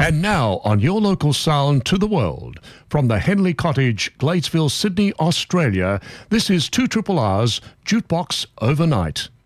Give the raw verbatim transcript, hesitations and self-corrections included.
And now on your local sound to the world, from the Henley Cottage, Gladesville, Sydney, Australia, this is two R R R's Jukebox Overnight.